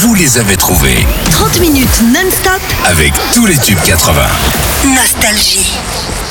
vous les avez trouvés. 30 minutes non-stop Avec tous les tubes 80. Nostalgie.